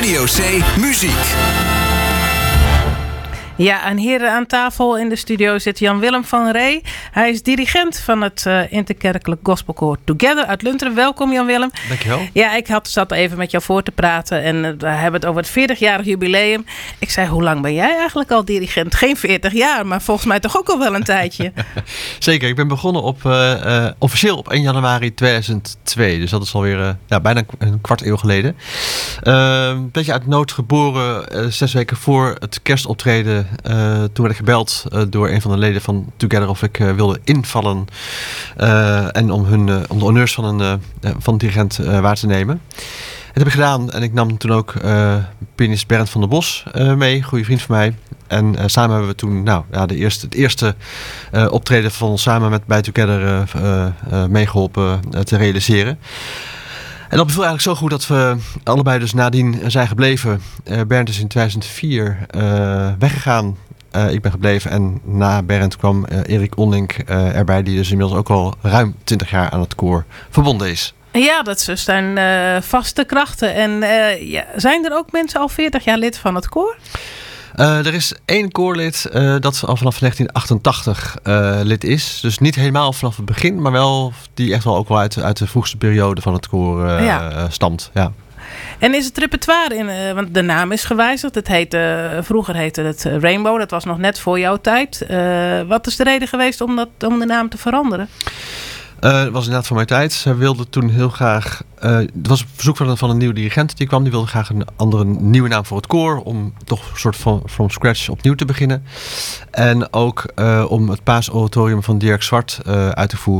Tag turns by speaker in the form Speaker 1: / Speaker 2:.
Speaker 1: Studio C Muziek.
Speaker 2: Ja, en hier aan tafel in de studio zit Jan-Willem van Ree. Hij is dirigent van het interkerkelijk gospelkoor Together uit Lunteren. Welkom Jan-Willem.
Speaker 3: Dankjewel.
Speaker 2: Ja, ik zat even met jou voor te praten en we hebben het over het 40-jarig jubileum. Ik zei, hoe lang ben jij eigenlijk al dirigent? Geen 40 jaar, maar volgens mij toch ook al wel een tijdje.
Speaker 3: Zeker, ik ben begonnen officieel op 1 januari 2002. Dus dat is alweer bijna een kwart eeuw geleden. Een beetje uit nood geboren, 6 weken voor het kerstoptreden. Toen werd ik gebeld door een van de leden van Together of ik wilde invallen en om de honneurs van de dirigent waar te nemen. Dat heb ik gedaan en ik nam toen ook pianist Bernd van der Bos mee, goede vriend van mij. En samen hebben we toen het eerste optreden van ons samen bij Together meegeholpen te realiseren. En dat beviel eigenlijk zo goed dat we allebei dus nadien zijn gebleven. Bernd is in 2004 weggegaan. Ik ben gebleven en na Bernd kwam Erik Onlink erbij, die dus inmiddels ook al ruim 20 jaar aan het koor verbonden is. Ja,
Speaker 2: dat zijn vaste krachten. En zijn er ook mensen al 40 jaar lid van het koor?
Speaker 3: Er is 1 koorlid dat al vanaf 1988 lid is. Dus niet helemaal vanaf het begin, maar wel die echt wel ook wel uit de vroegste periode van het koor stamt. Ja.
Speaker 2: En is het repertoire want de naam is gewijzigd. Vroeger heette het Rainbow, dat was nog net voor jouw tijd. Wat is de reden geweest om de naam te veranderen?
Speaker 3: Het was inderdaad voor mijn tijd. Zij wilde toen heel graag... het was een verzoek van een nieuwe dirigent die kwam. Die wilde graag een nieuwe naam voor het koor. Om toch een soort van from scratch opnieuw te beginnen. En ook om het paasoratorium van Dirk Zwart uit te voeren.